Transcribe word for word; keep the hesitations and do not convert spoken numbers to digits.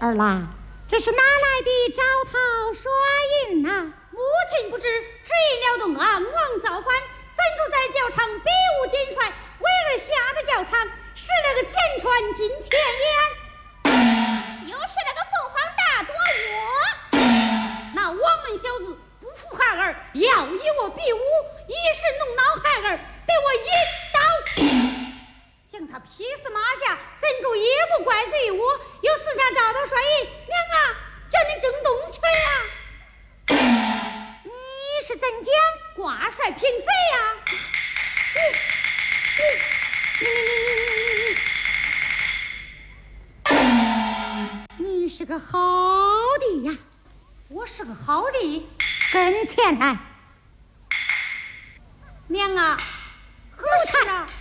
儿啦，这是哪来的招桃耍银呐、啊？ 母亲不知，只因撩动昂王造反，怎住在教场比武点帅，为儿下的教场，使了个钱川进前言， 又是那个凤凰大多窝。 那王门小子不服孩儿，要与我比武，一时弄恼孩儿，被我一刀将他劈死马下，怎住也不怪罪我，又私下找到帅印，娘啊，叫你争东去啊！你是怎讲？ 挂帅平贼呀、 啊！你你你你你你你是个好的呀！ 我是个好的， 跟前来， 娘啊，何事啊？